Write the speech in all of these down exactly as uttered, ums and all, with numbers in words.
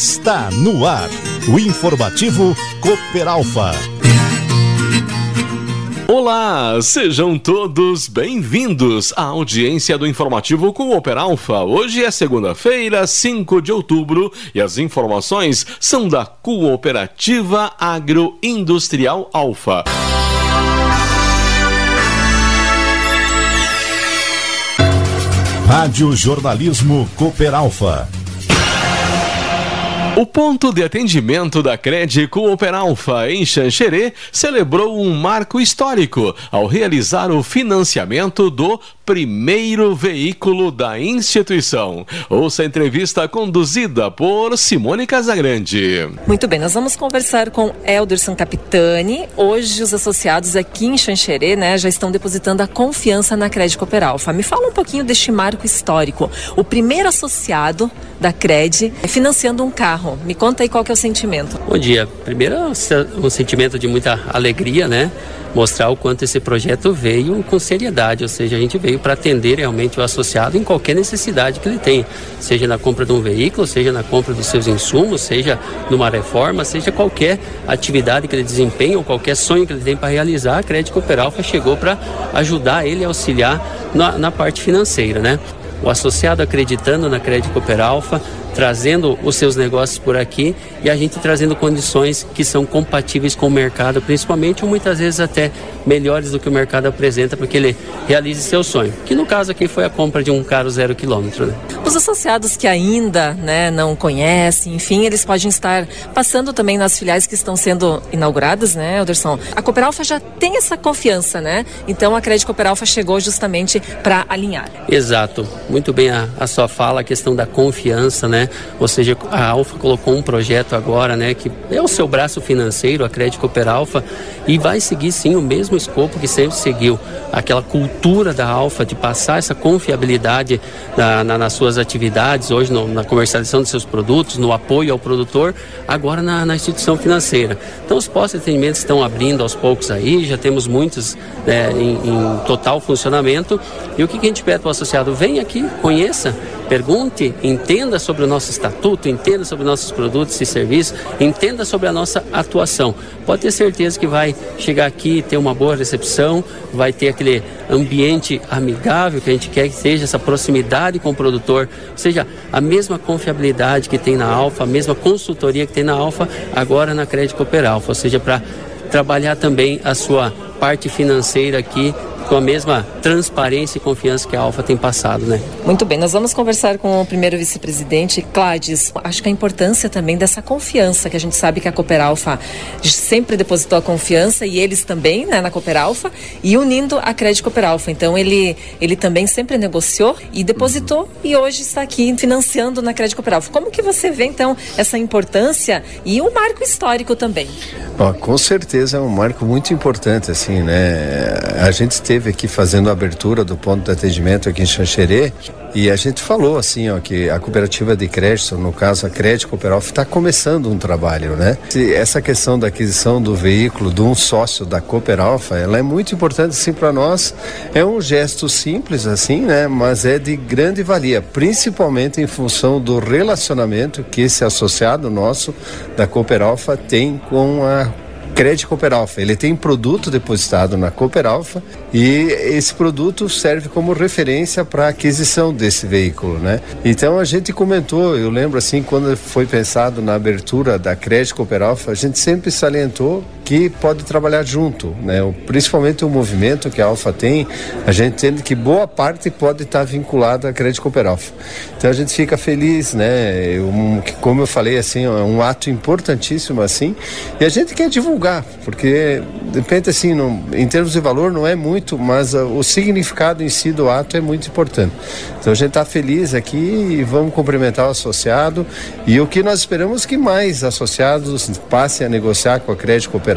Está no ar, o informativo Cooperalfa. Olá, sejam todos bem-vindos à audiência do informativo Cooperalfa. Hoje é segunda-feira, cinco de outubro, e as informações são da Cooperativa Agroindustrial Alfa. Rádio Jornalismo Cooperalfa. O ponto de atendimento da Cred Cooperalfa em Xanxerê celebrou um marco histórico ao realizar o financiamento do primeiro veículo da instituição. Ouça a entrevista conduzida por Simone Casagrande. Muito bem, nós vamos conversar com Elderson Capitani. Hoje os associados aqui em Xanxerê, né, já estão depositando a confiança na Cred Cooperalfa. Me fala um pouquinho deste marco histórico. O primeiro associado da Cred financiando um carro. Me conta aí qual que é o sentimento. Bom dia. Primeiro, um sentimento de muita alegria, né? Mostrar o quanto esse projeto veio com seriedade, ou seja, a gente veio para atender realmente o associado em qualquer necessidade que ele tem, seja na compra de um veículo, seja na compra dos seus insumos, seja numa reforma, seja qualquer atividade que ele desempenha ou qualquer sonho que ele tem para realizar. A Cred Cooperalfa chegou para ajudar ele a auxiliar na, na parte financeira, né? O associado acreditando na Cred Cooperalfa, trazendo os seus negócios por aqui e a gente trazendo condições que são compatíveis com o mercado, principalmente, ou muitas vezes até melhores do que o mercado apresenta, para que ele realize seu sonho, que no caso aqui foi a compra de um carro zero quilômetro, né? Os associados que ainda, né, não conhecem, enfim, eles podem estar passando também nas filiais que estão sendo inauguradas, né, Elderson? A Cooperalfa já tem essa confiança, né? Então a Cred Cooperalfa chegou justamente para alinhar. Exato, muito bem a, a sua fala, a questão da confiança, né? Ou seja, a Alfa colocou um projeto agora, né, que é o seu braço financeiro, a Cred Cooperalfa, e vai seguir sim o mesmo escopo que sempre seguiu, aquela cultura da Alfa de passar essa confiabilidade na, na, nas suas atividades, hoje no, na comercialização dos seus produtos, no apoio ao produtor, agora na, na instituição financeira. Então os postos de atendimento estão abrindo aos poucos aí, já temos muitos, né, em, em total funcionamento, e o que, que a gente pede para o associado? Vem aqui, conheça, pergunte, entenda sobre o nosso estatuto, entenda sobre nossos produtos e serviços, entenda sobre a nossa atuação. Pode ter certeza que vai chegar aqui e ter uma boa recepção, vai ter aquele ambiente amigável que a gente quer que seja, essa proximidade com o produtor, ou seja, a mesma confiabilidade que tem na Alfa, a mesma consultoria que tem na Alfa, agora na Cred Cooperalfa, ou seja, para trabalhar também a sua parte financeira aqui com a mesma transparência e confiança que a Alfa tem passado, né? Muito bem, nós vamos conversar com o primeiro vice-presidente, Cláudio. Acho que a importância também dessa confiança, que a gente sabe que a Cooperalfa sempre depositou a confiança, e eles também, né, na Cooperalfa, e unindo a Cred Cooperalfa. Então ele, ele também sempre negociou e depositou, uhum. E hoje está aqui financiando na Cred Cooperalfa. Como que você vê então essa importância e o marco histórico também? Oh, com certeza é um marco muito importante, assim, né? A gente esteve aqui fazendo a abertura do ponto de atendimento aqui em Xanxerê, e a gente falou assim, ó, que a cooperativa de crédito, no caso a Cred Cooperalfa, está começando um trabalho, né? Essa questão da aquisição do veículo de um sócio da Cooperalfa, ela é muito importante, assim, para nós. É um gesto simples, assim, né? Mas é de grande valia, principalmente em função do relacionamento que esse associado nosso da Cooperalfa tem com a Cred Cooperalfa. Ele tem produto depositado na Cooperalfa e esse produto serve como referência para a aquisição desse veículo, né? Então a gente comentou, eu lembro assim, quando foi pensado na abertura da Cred Cooperalfa, a gente sempre salientou que pode trabalhar junto, né? Principalmente o movimento que a Alfa tem, a gente entende que boa parte pode estar vinculada à Cred Cooperalfa. Então a gente fica feliz, né? Um, como eu falei, assim, é um ato importantíssimo, assim, e a gente quer divulgar, porque de repente, assim, não, em termos de valor não é muito, mas uh, o significado em si do ato é muito importante. Então a gente está feliz aqui e vamos cumprimentar o associado, e o que nós esperamos que mais associados passem a negociar com a Cred Cooperalfa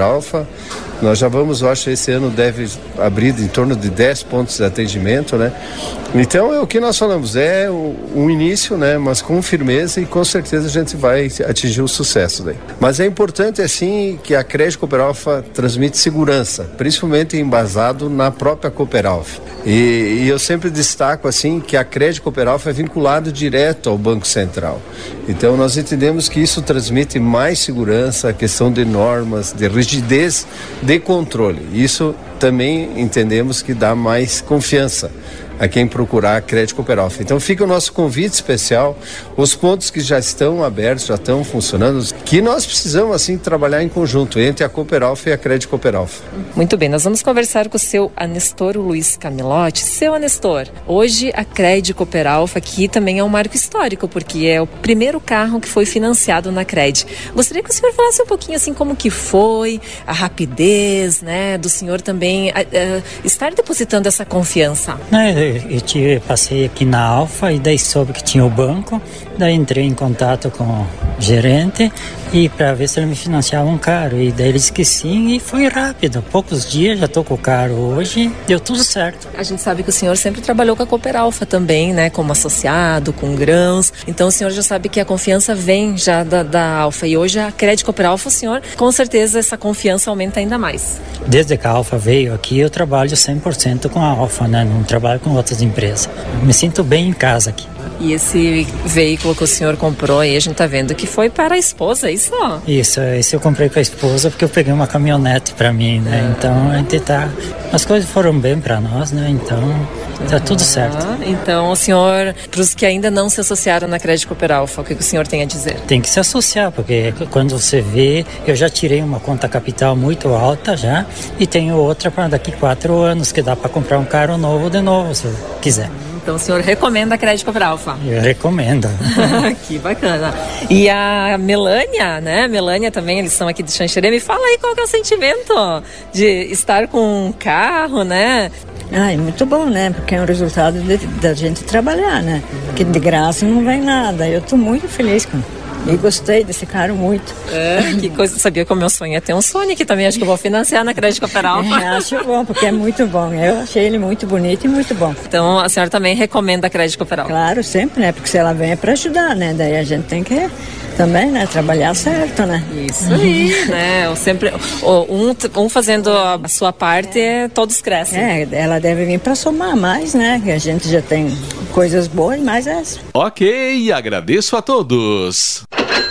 Cooperalfa. Nós já vamos, eu acho, esse ano deve abrir em torno de dez pontos de atendimento, né? Então, é o que nós falamos, é um início, né? Mas com firmeza e com certeza a gente vai atingir o sucesso daí. Mas é importante, assim, que a Crédito Cooperalfa transmite segurança, principalmente embasado na própria Cooperalfa. E, e eu sempre destaco, assim, que a Crédito Cooperalfa é vinculado direto ao Banco Central. Então, nós entendemos que isso transmite mais segurança, a questão de normas, de rigidez, de controle. Isso também entendemos que dá mais confiança a quem procurar a Crédito Cooperalfa. Então fica o nosso convite especial, os pontos que já estão abertos, já estão funcionando, que nós precisamos assim trabalhar em conjunto entre a Cooperalfa e a Crédito Cooperalfa. Muito bem, nós vamos conversar com o seu Anestor Luiz Camilotti. Seu Anestor, hoje a Crédito Cooperalfa aqui também é um marco histórico, porque é o primeiro carro que foi financiado na Crédito. Gostaria que o senhor falasse um pouquinho assim como que foi, a rapidez, né, do senhor também a, a, estar depositando essa confiança. É, eu tive, passei aqui na Alfa e daí soube que tinha o banco, daí entrei em contato com o gerente e para ver se ele me financiava um carro, e daí ele disse que sim, e foi rápido, poucos dias, já estou com o carro hoje, deu tudo certo. A gente sabe que o senhor sempre trabalhou com a Cooperalfa também, né, como associado, com grãos, então o senhor já sabe que a confiança vem já da, da Alfa, e hoje a Crédito Cooperalfa, o senhor, com certeza essa confiança aumenta ainda mais. Desde que a Alfa veio aqui, eu trabalho cem por cento com a Alfa, né, não trabalho com outras empresas, me sinto bem em casa aqui. E esse veículo que o senhor comprou aí, a gente tá vendo que foi para a esposa, é isso? Isso, esse eu comprei para a esposa porque eu peguei uma caminhonete para mim, né? É. Então a gente tá, as coisas foram bem para nós, né? Então tá uhum. tudo certo. Então o senhor, para os que ainda não se associaram na Crédito Cooperalfa, o que o senhor tem a dizer? Tem que se associar, porque quando você vê, eu já tirei uma conta capital muito alta já e tenho outra para daqui quatro anos que dá para comprar um carro novo de novo, se eu quiser. Então o senhor recomenda a Crédito Cooperalfa? Eu recomendo. Que bacana. E a Melânia, né? Melânia também, eles são aqui de Xanxerê. Me fala aí qual que é o sentimento de estar com um carro, né? Ah, é muito bom, né? Porque é um resultado da gente trabalhar, né? Porque de graça não vem nada. Eu tô muito feliz com E gostei desse carro muito. É, que coisa, sabia que o meu sonho é ter um Sonic também, acho que eu vou financiar na Crédito Cooperalfa. É, acho bom, porque é muito bom. Eu achei ele muito bonito e muito bom. Então a senhora também recomenda a Crédito Cooperalfa? Claro, sempre, né? Porque se ela vem é para ajudar, né? Daí a gente tem que também, né? Trabalhar certo, né? Isso aí, né? Eu sempre, um, um fazendo a sua parte, é. todos crescem. É, ela deve vir para somar mais, né? Que a gente já tem coisas boas, mas é... Ok, agradeço a todos.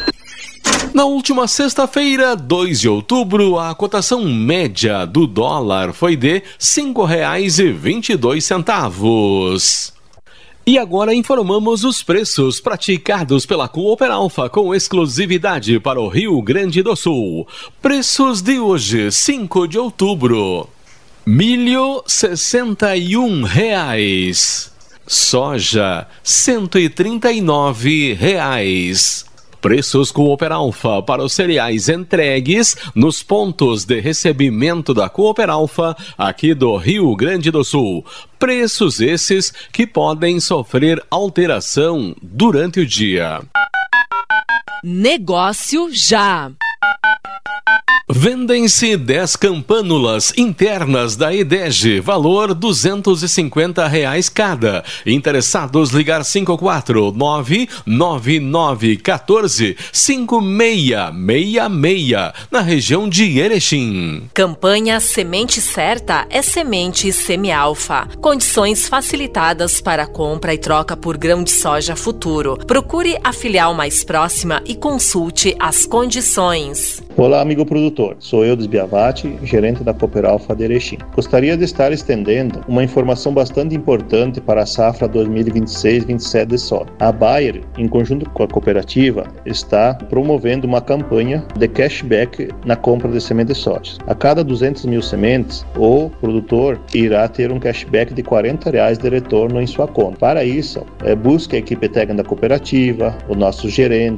Na última sexta-feira, dois de outubro, a cotação média do dólar foi de cinco reais e vinte e dois centavos. E agora informamos os preços praticados pela Cooperalfa com exclusividade para o Rio Grande do Sul. Preços de hoje, cinco de outubro. Milho, sessenta e um reais. Soja, cento e trinta e nove reais. Preços Cooperalfa para os cereais entregues nos pontos de recebimento da Cooperalfa aqui do Rio Grande do Sul. Preços esses que podem sofrer alteração durante o dia. Negócio já. Vendem-se dez campânulas internas da EDEG, valor duzentos e cinquenta reais cada. Interessados ligar cinco quatro nove nove nove um quatro cinco seis seis seis na região de Erechim. Campanha Semente Certa é semente semi-alfa. Condições facilitadas para compra e troca por grão de soja futuro. Procure a filial mais próxima e consulte as condições. Olá, amigo produtor. Sou eu, Biavati, gerente da Cooperalfa de Erechim. Gostaria de estar estendendo uma informação bastante importante para a safra dois mil e vinte e seis vinte e sete de soja. A Bayer, em conjunto com a cooperativa, está promovendo uma campanha de cashback na compra de sementes de soja. A cada duzentas mil sementes, o produtor irá ter um cashback de quarenta reais de retorno em sua conta. Para isso, é, busque a equipe técnica da cooperativa, os nossos gerentes,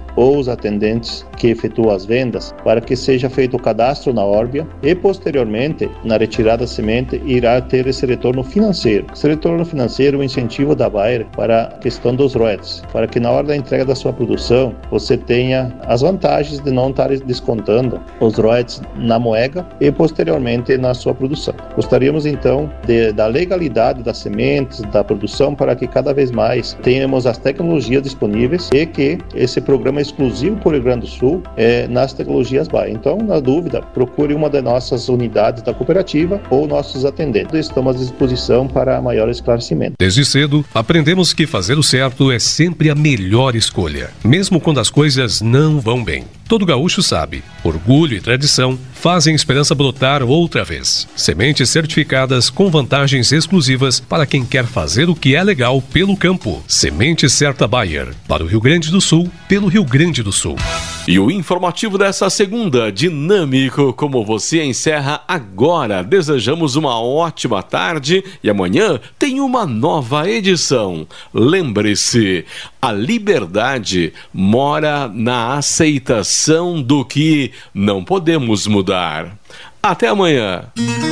ou os atendentes que efetuam as vendas, para que seja feito o cadastro na Orbia e posteriormente, na retirada da semente, irá ter esse retorno financeiro. Esse retorno financeiro é um incentivo da Bayer para a questão dos royalties, para que na hora da entrega da sua produção você tenha as vantagens de não estar descontando os royalties na moega e posteriormente na sua produção. Gostaríamos então de, da legalidade das sementes, da produção, para que cada vez mais tenhamos as tecnologias disponíveis e que esse programa é exclusivo para o Rio Grande do Sul é, nas tecnologias Bayer. Então, na dúvida, procure uma das nossas unidades da cooperativa ou nossos atendentes. Estamos à disposição para maior esclarecimento. Desde cedo, aprendemos que fazer o certo é sempre a melhor escolha, mesmo quando as coisas não vão bem. Todo gaúcho sabe, orgulho e tradição fazem esperança brotar outra vez. Sementes certificadas com vantagens exclusivas para quem quer fazer o que é legal pelo campo. Semente Certa Bayer, para o Rio Grande do Sul, pelo Rio Grande do Sul. E o informativo dessa segunda, dinâmico como você, encerra agora. Desejamos uma ótima tarde e amanhã tem uma nova edição. Lembre-se, a liberdade mora na aceitação do que não podemos mudar. Até amanhã.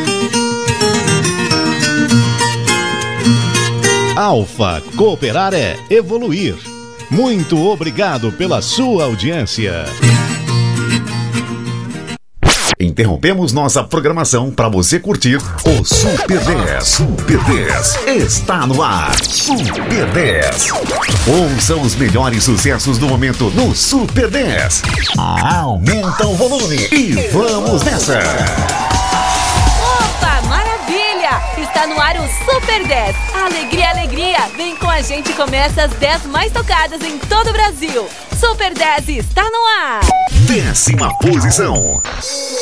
Alfa, cooperar é evoluir. Muito obrigado pela sua audiência. Interrompemos nossa programação para você curtir o Super dez. Super dez está no ar. Super dez. Ouça os melhores sucessos do momento no Super dez. Aumenta o volume e vamos nessa. Opa, maravilha! Está no ar o Super dez. Alegria, alegria! Vem com a gente e começa as dez mais tocadas em todo o Brasil. Super dez está no ar. Décima posição.